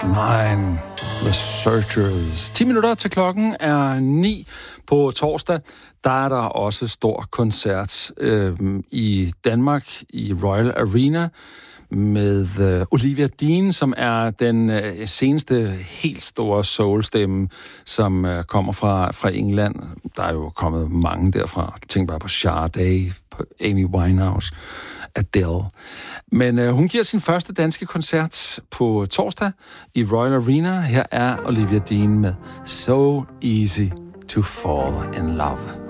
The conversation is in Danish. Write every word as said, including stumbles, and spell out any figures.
Nine, The Searchers. ti minutter til klokken er ni på torsdag. Der er der også stor koncert øh, i Danmark i Royal Arena med øh, Olivia Dean, som er den øh, seneste helt store soulstemme, som øh, kommer fra, fra England. Der er jo kommet mange derfra. Tænk bare på Sade, på Amy Winehouse, Adele. Men øh, hun giver sin første danske koncert på torsdag i Royal Arena. Her er Olivia Dean med So Easy to Fall in Love.